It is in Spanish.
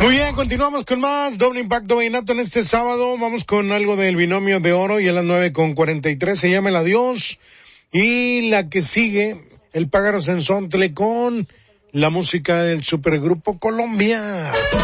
Muy bien, continuamos con más Doble Impacto Vallenato en este sábado. Vamos con algo del Binomio de Oro y a las 9:43 se llama El Adiós. Y la que sigue, El Pájaro Sensontle con la música del Supergrupo Colombia.